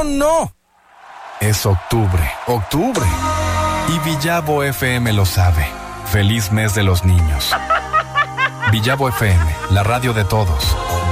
no, no. Es octubre, octubre. Y Villavo FM lo sabe. Feliz mes de los niños. Villavo FM, la radio de todos.